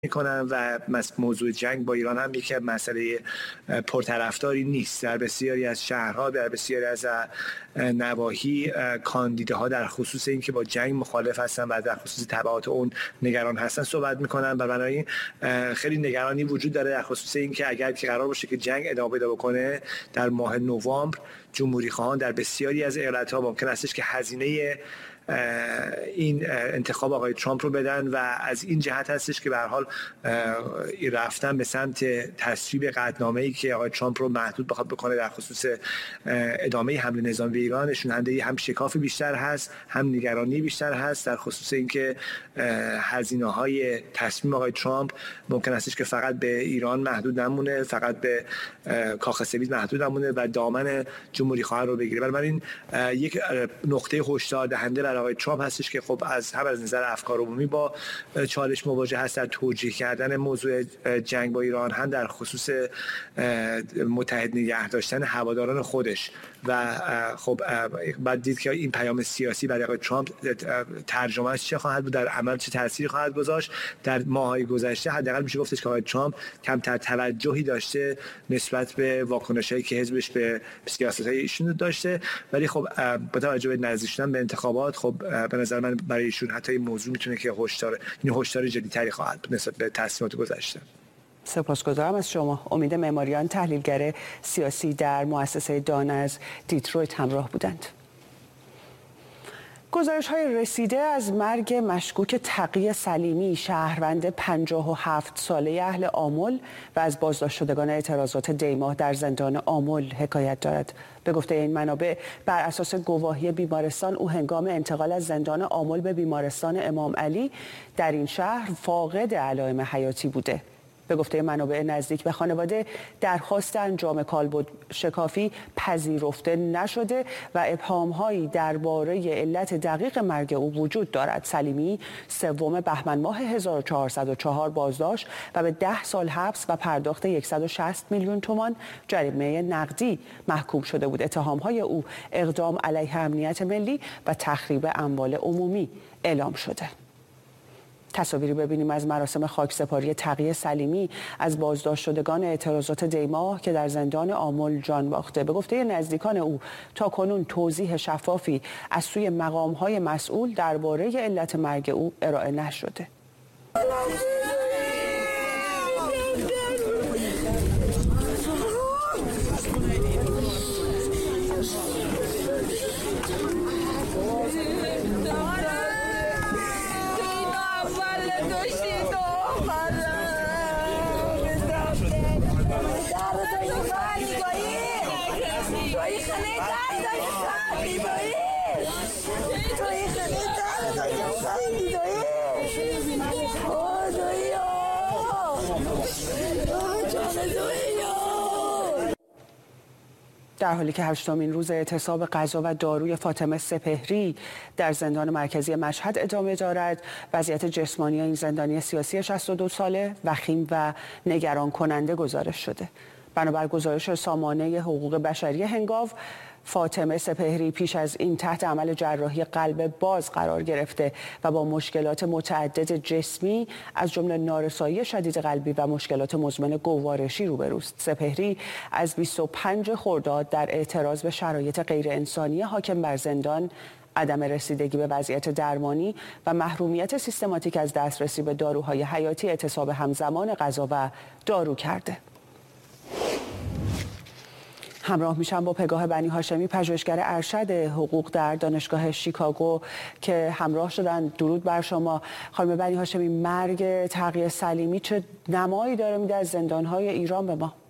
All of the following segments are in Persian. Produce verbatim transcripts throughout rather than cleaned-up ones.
میکنن و موضوع جنگ با ایران هم یک مسئله پرطرفداری نیست. در بسیاری از شهرها، در بسیاری از نواحی کاندیداها در خصوص اینکه با جنگ مخالف هستن و در خصوص تبعات اون نگران هستن صحبت میکنن. و بنابراین خیلی نگرانی وجود داره در خصوص اینکه اگر که قرار باشه که جنگ ادامه پیدا بکنه در ماه نوامبر، جمهوری خواهان در بسیاری از ایالت‌ها ممکن استش که هزینه این انتخاب آقای ترامپ رو بدن و از این جهت هستش که به هر حال رفتن به سمت تصویب قطعنامه‌ای که آقای ترامپ رو محدود بخواد بکنه در خصوص ادامه حمله نظامی به ایران نشون دهنده هم شکاف بیشتر هست، هم نگرانی بیشتر هست در خصوص اینکه هزینه‌های تصمیم آقای ترامپ ممکن استش که فقط به ایران محدود نمونه، فقط به کاخ سفید محدود نمونه و دامن جمهوری خواهان رو بگیره. بنابراین یک نقطه هشدار دهنده برای آقای ترامپ هستش که خب از هم از نظر افکار عمومی با چالش مواجه هست در توجیه کردن موضوع جنگ با ایران، هم در خصوص متحد نگه داشتن هواداران خودش. و خب بعد دید که این پیام سیاسی برای آقای ترامپ ترجمهش چه خواهد بود، در عمل چه تأثیری خواهد گذاشت. در ماه‌های گذشته حداقل میشه گفتش که آقای ترامپ کمتر توجهی داشته نسبت به واکنش‌هایی که حزبش به سیاست‌های ایشون داشته، ولی خب با توجه به نزدیک شدن به انتخابات خب به نظر من برای ایشون حتی این موضوع میتونه که هشدار این هشدار جدی‌تری خواهد بود نسبت به تصمیمات گذشته. سپاسگزارم از شما. امید معماریان، تحلیلگر سیاسی در مؤسسه دان از دیترویت همراه بودند. گزارش‌های رسیده از مرگ مشکوک تقی سلیمی، شهروند پنجاه و هفت ساله اهل آمل و از بازداشت شدگان اعتراضات دیماه در زندان آمل حکایت دارد. به گفته این منابع بر اساس گواهی بیمارستان، او هنگام انتقال از زندان آمل به بیمارستان امام علی در این شهر فاقد علائم حیاتی بوده. به گفته منابع نزدیک به خانواده، درخواست انجام کالبد شکافی پذیرفته نشده و ابهام‌هایی درباره علت دقیق مرگ او وجود دارد. سلیمی سوم بهمن ماه هزار و چهارصد و چهار بازداشت و به ده سال حبس و پرداخت صد و شصت میلیون تومان جریمه نقدی محکوم شده بود. اتهام‌های او اقدام علیه امنیت ملی و تخریب اموال عمومی اعلام شده. تصاویری ببینیم از مراسم خاکسپاری تقی سلیمی از بازداشت شدگان اعتراضات دیماه که در زندان آمل جان باخته. به گفته نزدیکان او تا کنون توضیح شفافی از سوی مقام‌های مسئول درباره علت مرگ او ارائه نشده. در حالی که هشتمین روز اعتصاب غذا و داروی فاطمه سپهری در زندان مرکزی مشهد ادامه دارد، وضعیت جسمانی این زندانی سیاسی شصت و دو ساله وخیم و نگران کننده گزارش شده. بنابر گزارش سامانه حقوق بشری هنگاو، فاطمه سپهری پیش از این تحت عمل جراحی قلب باز قرار گرفته و با مشکلات متعدد جسمی از جمله نارسایی شدید قلبی و مشکلات مزمن گوارشی روبروست. سپهری از بیست و پنج خرداد در اعتراض به شرایط غیر انسانی حاکم بر زندان، عدم رسیدگی به وضعیت درمانی و محرومیت سیستماتیک از دسترسی به داروهای حیاتی اعتصاب همزمان غذا و دارو کرده. همراه میشم با پگاه بنی هاشمی، پژوهشگر ارشد حقوق در دانشگاه شیکاگو که همراه شدن. درود بر شما خانم بنی هاشمی. مرگ تقی سلیمی چه نمایی داره میده از زندان‌های ایران به ما؟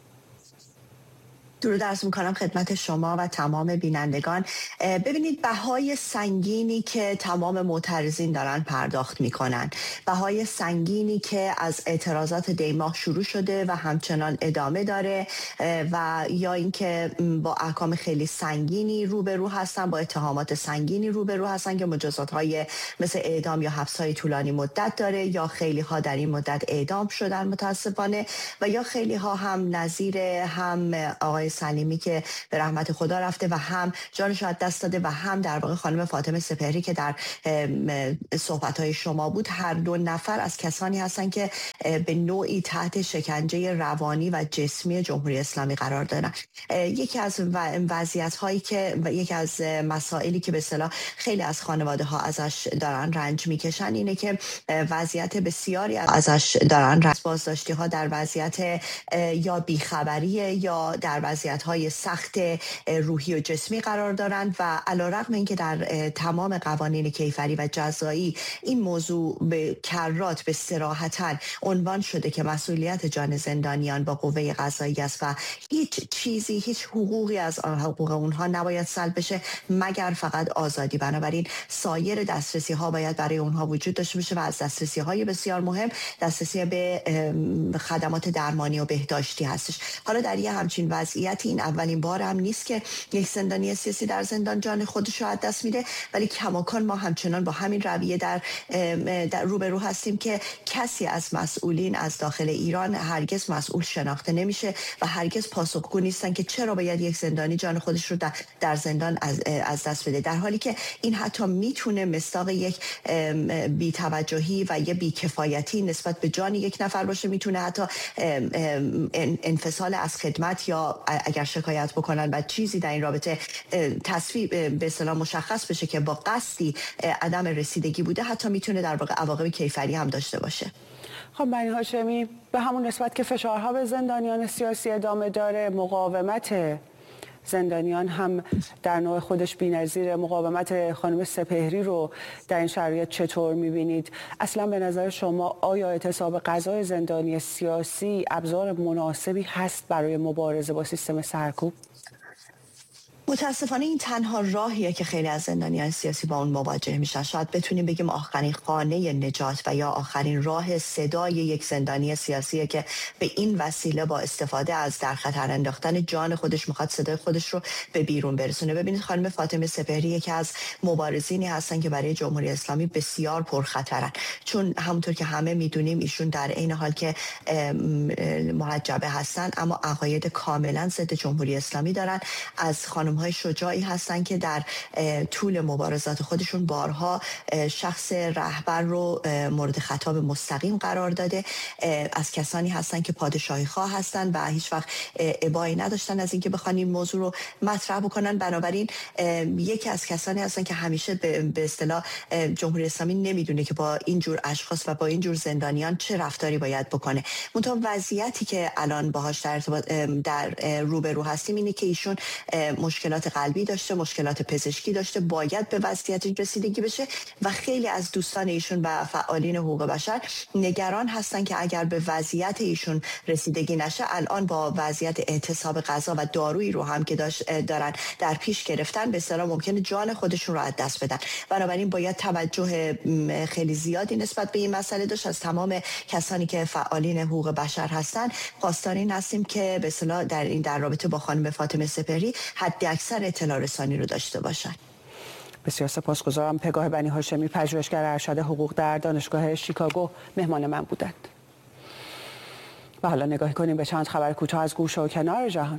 درود عرض میکنم خدمت شما و تمام بینندگان. ببینید بهای سنگینی که تمام معترضین دارن پرداخت میکنن، بهای سنگینی که از اعتراضات دیماه شروع شده و همچنان ادامه داره و یا اینکه با احکام خیلی سنگینی روبرو هستن، با اتهامات سنگینی روبرو هستن که مجازات‌های مثل اعدام یا حبس‌های طولانی مدت داره، یا خیلی ها در این مدت اعدام شدن متاسفانه، و یا خیلی ها هم نظیر هم آقای آقای سلیمی که به رحمت خدا رفته و هم جانش رو از دست داده و هم در واقع خانم فاطمه سپهری که در صحبت‌های شما بود، هر دو نفر از کسانی هستند که به نوعی تحت شکنجه روانی و جسمی جمهوری اسلامی قرار دارن. یکی از وضعیت‌هایی که یکی از مسائلی که به اصطلاح خیلی از خانواده‌ها ازش دارن رنج می‌کشن اینه که وضعیت بسیاری ازش دارن رنج بازداشتی‌ها در وضعیت یا بیخبری یا در وضعیت‌های سخت روحی و جسمی قرار دارند و علیرغم اینکه در تمام قوانین کیفری و جزایی این موضوع به کرات به صراحتاً عنوان شده که مسئولیت جان زندانیان با قوه قضاییه است و هیچ چیزی هیچ حقوقی از حقوق اونها نباید سلب بشه مگر فقط آزادی. بنابراین سایر دسترسی ها باید برای اونها وجود داشته باشه و از دسترسی های بسیار مهم دسترسی به خدمات درمانی و بهداشتی هستش. حالا در یه همچین وضعیتی این اولین بار هم نیست که یک زندانی سیاسی در زندان جان خودش رو از دست میده، ولی کماکان ما همچنان با همین رویه در, در روبرو هستیم که کسی از مسئولین از داخل ایران هرگز مسئول شناخته نمیشه و هرگز پاسخگو نیستن که چرا باید یک زندانی جان خودش رو در, در زندان از, از دست بده، در حالی که این حتی میتونه مصداق یک بی‌توجهی و یه بی‌کفایتی نسبت به جان یک نفر باشه، میتونه حتی انفصال از خدمت یا اگر شکایت بکنن و چیزی در این رابطه تصویب به اصطلاح مشخص بشه که با قصدی عدم رسیدگی بوده، حتی میتونه در واقع عواقب کیفری هم داشته باشه. خب بنی هاشمی، به همون نسبت که فشارها به زندانیان سیاسی ادامه داره، مقاومت زندانیان هم در نوع خودش بی‌نظیر، مقاومت خانم سپهری رو در این شرایط چطور می‌بینید؟ اصلا به نظر شما آیا اعتصاب غذای زندانی سیاسی ابزار مناسبی هست برای مبارزه با سیستم سرکوب؟ متاسفانه این تنها راهیه که خیلی از زندانیان سیاسی با اون مواجه میشن. شاید بتونیم بگیم آخرین خانه نجات و یا آخرین راه صدای یک زندانی سیاسیه که به این وسیله با استفاده از در خطر انداختن جان خودش میخواد صدای خودش رو به بیرون برسونه. ببینید خانم فاطمه سپهری یکی از مبارزینی هستن که برای جمهوری اسلامی بسیار پرخطرن، چون همونطور که همه میدونیم ایشون در عین حال که محجبه هستن اما عقاید کاملا ضد جمهوری اسلامی دارن. از خانم های شجاعی هستن که در طول مبارزات خودشون بارها شخص رهبر رو مورد خطاب مستقیم قرار داده. از کسانی هستن که پادشاهی خواه هستن و هیچ وقت ابایی نداشتن از اینکه بخوان این موضوع رو مطرح بکنن. بنابراین یکی از کسانی هستن که همیشه به اصطلاح جمهوری اسلامی نمیدونه که با این جور اشخاص و با این جور زندانیان چه رفتاری باید بکنه. منتها وضعیتی که الان باهاش در در روبرو هستیم اینه که ایشون مشکلات قلبی داشته، مشکلات پزشکی داشته، باید به وضعیت رسیدگی بشه و خیلی از دوستان ایشون و فعالین حقوق بشر نگران هستن که اگر به وضعیت ایشون رسیدگی نشه الان با وضعیت اعتصاب غذا و دارویی رو هم که دارن در پیش گرفتن به اصطلاح ممکنه جان خودشون رو از دست بدن. بنابراین باید توجه خیلی زیادی نسبت به این مسئله داشت. از تمام کسانی که فعالین حقوق بشر هستن خواستار این هستیم که به اصطلاح در این در رابطه با خانم فاطمه سپهری حد اکثر اطلاع رسانی رو داشته باشن. بسیار سپاسگزارم. پگاه بنی هاشمی، پژوهشگر ارشد حقوق در دانشگاه شیکاگو مهمان من بودند. و حالا نگاهی کنیم به چند خبر کوتاه از گوشه و کنار جهان.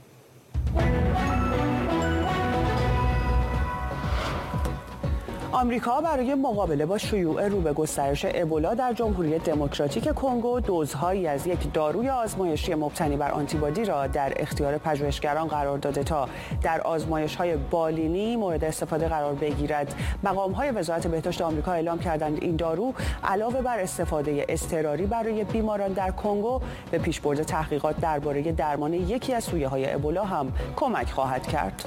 آمریکا برای مقابله با شیوع رو به گسترش ابولا در جمهوری دموکراتیک کنگو دوزهایی از یک داروی آزمایشی مبتنی بر آنتیبادی را در اختیار پژوهشگران قرار داده تا در آزمایش‌های بالینی مورد استفاده قرار بگیرد. مقام‌های وزارت بهداشت آمریکا اعلام کردند این دارو علاوه بر استفاده اضطراری برای بیماران در کنگو به پیشبرد تحقیقات درباره درمان یکی از سویه‌های ابولا هم کمک خواهد کرد.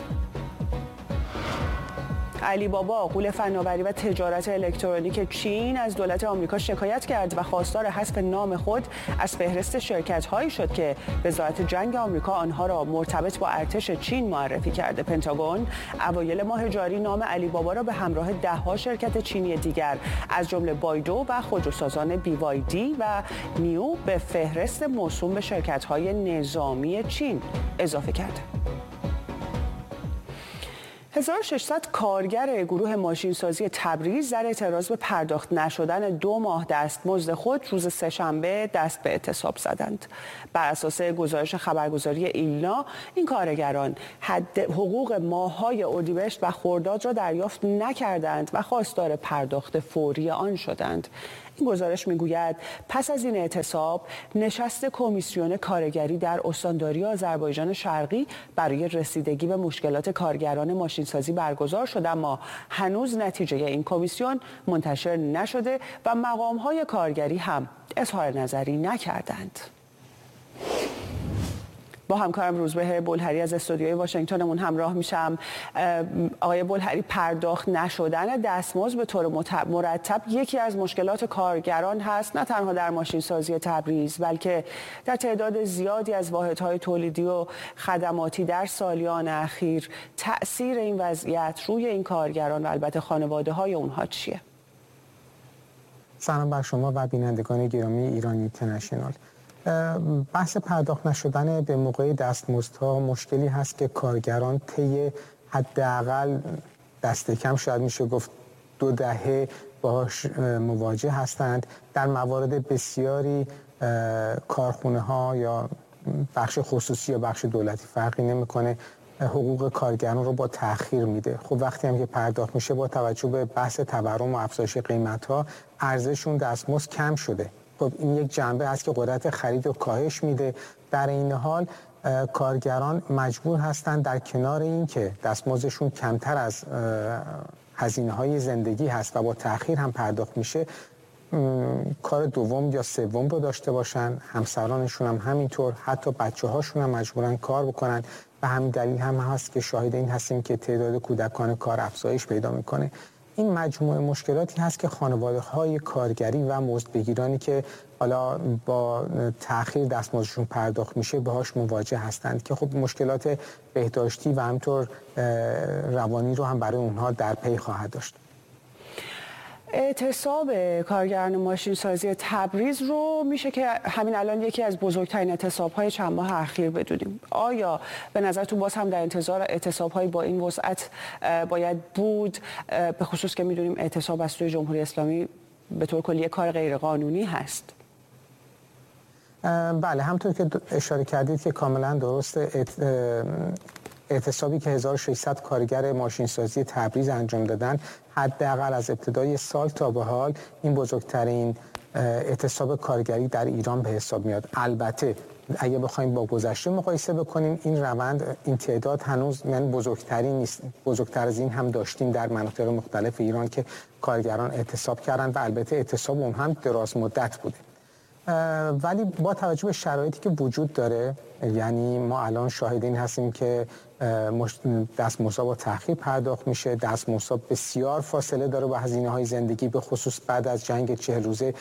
علی بابا، غول فناوری و تجارت الکترونیک چین، از دولت آمریکا شکایت کرد و خواستار حذف نام خود از فهرست شرکت‌هایی شد که وزارت جنگ آمریکا آنها را مرتبط با ارتش چین معرفی کرده. پنتاگون اوایل ماه جاری نام علی بابا را به همراه ده‌ها شرکت چینی دیگر از جمله بایدو و خودروسازان بی وای دی و نیو به فهرست موسوم به شرکت‌های نظامی چین اضافه کرد. هزار و ششصد کارگر گروه ماشینسازی تبریز در اعتراض به پرداخت نشدن دو ماه دستمزد خود روز سه‌شنبه دست به اعتصاب زدند. بر اساس گزارش خبرگزاری ایلنا، این کارگران حد حقوق ماه‌های اردیبهشت و خرداد را دریافت نکردند و خواستار پرداخت فوری آن شدند. این گزارش میگوید پس از این اعتصاب نشست کمیسیون کارگری در استانداری آذربایجان شرقی برای رسیدگی به مشکلات کارگران ماشینسازی برگزار شد، اما هنوز نتیجه این کمیسیون منتشر نشده و مقام‌های کارگری هم اظهار نظری نکردند. با همکارم روزبه بلهری از استودیوی واشنگتنمون همراه میشم. آقای بلهری، پرداخت نشدن دستمزد به طور مرتب یکی از مشکلات کارگران هست، نه تنها در ماشینسازی تبریز بلکه در تعداد زیادی از واحدهای تولیدی و خدماتی در سالیان اخیر. تأثیر این وضعیت روی این کارگران و البته خانواده‌های اونها چیه؟ سلام بر شما و بینندگان گرامی ایران اینترنشنال. بحث پرداخت نشدن به موقع دستمزدها مشکلی هست که کارگران طی حداقل دست کم شاید میشه گفت دو دهه باهاش مواجه هستند. در موارد بسیاری کارخونه ها یا بخش خصوصی یا بخش دولتی فرقی نمیکنه، حقوق کارگران رو با تأخیر میده. خب وقتی هم که پرداخت میشه با توجه به بحث تورم و افزایش قیمت ها ارزششون دستمزد کم شده. خب این یک جنبه است که قدرت خرید رو کاهش میده. در این حال کارگران مجبور هستند در کنار این که دستمزدشون کمتر از هزینه‌های زندگی هست و با تأخیر هم پرداخت میشه، کار دوم یا سوم رو داشته باشن. همسرانشون هم همینطور، حتی بچه‌هاشون هم مجبورن کار بکنن. و همین دلیل هم هست که شاهد این هستیم که تعداد کودکان کار افزایش پیدا میکنه. این مجموعه مشکلاتی هست که خانواده‌های کارگری و مزدبگیرانی که حالا با تأخیر دستمزدشون پرداخت میشه باهاش مواجه هستند که خب مشکلات بهداشتی و همینطور روانی رو هم برای اونها در پی خواهد داشت. اعتصاب کارگران ماشینسازی تبریز رو میشه که همین الان یکی از بزرگترین اعتصاب‌های چند ماه اخیر بدونیم. آیا به نظرتون باز هم در انتظار اعتصاب‌های با این وسعت باید بود، به خصوص که میدونیم اعتصاب از سوی جمهوری اسلامی به طور کلی کار غیرقانونی هست؟ بله، همونطور که اشاره کردید که کاملا درسته. اعتصابی که هزار و ششصد کارگر ماشینسازی تبریز انجام دادن، حداقل از ابتدای سال تا به حال این بزرگترین اعتصاب کارگری در ایران به حساب میاد. البته اگه بخوایم با گذشته مقایسه بکنیم، این روند، این تعداد هنوز یعنی بزرگترین نیست. بزرگتر از این هم داشتیم در مناطق مختلف ایران که کارگران اعتصاب کردن و البته اعتصاب اون هم دراز مدت بوده. ولی با توجه به شرایطی که وجود داره، یعنی ما الان شاهد این هستیم که دستمزدها با تأخیر پرداخت میشه، دستمزدها بسیار فاصله داره با هزینه‌های زندگی، به خصوص بعد از جنگ چهل روزه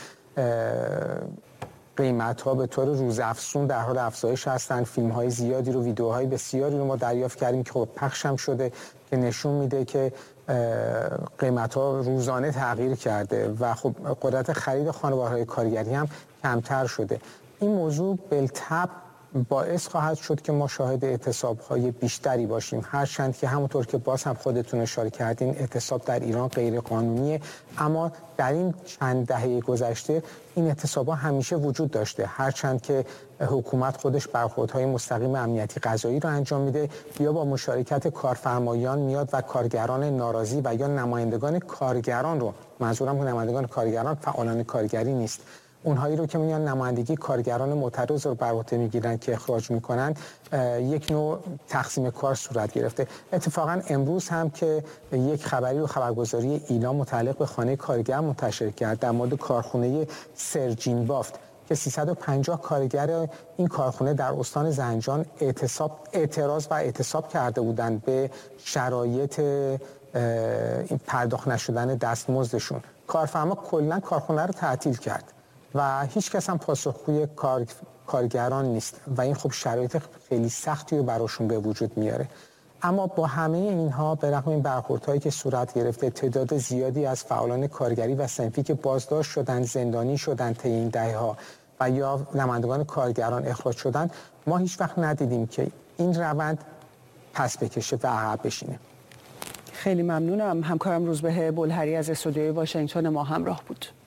قیمت‌ها به طور روزافزون در حال افزایش هستند. فیلم‌های زیادی رو، ویدیوهای بسیاری رو ما دریافت کردیم که خب پخش هم شده که نشون میده که قیمت‌ها روزانه تغییر کرده و خب قدرت خرید خانواده‌های کارگری هم کمتر شده. این موضوع بالطبع باعث خواهد شد که ما شاهد اعتصاب‌های بیشتری باشیم، هرچند که همونطور که باز هم خودتون اشاره کردین اعتصاب در ایران غیر قانونیه، اما در این چند دهه گذشته این اعتصاب‌ها همیشه وجود داشته. هرچند که حکومت خودش برخوردهای مستقیم امنیتی قضایی رو انجام میده یا با مشارکت کارفرمایان میاد و کارگران ناراضی و یا نمایندگان کارگران رو، منظورم نمایندگان کارگران فعالان کارگری نیست، اونهایی رو که میان نمایندگی کارگران معترض رو بر عهده میگیرن که اخراج میکنن، یک نوع تقسیم کار صورت گرفته. اتفاقا امروز هم که یک خبری و خبرگزاری ایلنا متعلق به خانه کارگر منتشر کرد در مورد کارخانه سرجین بافت که سیصد و پنجاه کارگر این کارخانه در استان زنجان اعتصاب اعتراض و اعتصاب کرده بودند به شرایط این پرداخت نشدن دستمزدشون. کارفرما کلا کارخانه رو تعطیل کرد و هیچ کس هم پاسخگوی کار، کارگران نیست و این خب شرایط خیلی سختی رو براشون به وجود میاره. اما با همه اینها، به رغم این برخوردهایی که صورت گرفته، تعداد زیادی از فعالان کارگری و صنفی که بازداشت شدن، زندانی شدن طی این دهه‌ها و یا نمایندگان کارگران اخراج شدن، ما هیچ وقت ندیدیم که این روند پس بکشه و عقب بشینه. خیلی ممنونم. همکارم روزبه بلهری از استودیوی واشنگتن ما همراه بود.